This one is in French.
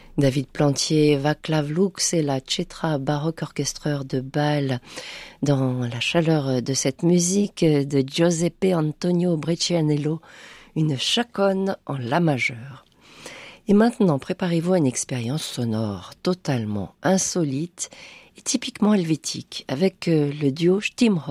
David Plantier, Václav Lux et la Cetra Baroque Orchestreur de Bâle dans la chaleur de cette musique de Giuseppe Antonio Breccianello, une chaconne en la majeure. Et maintenant, préparez-vous à une expérience sonore totalement insolite et typiquement helvétique avec le duo Stimhorn.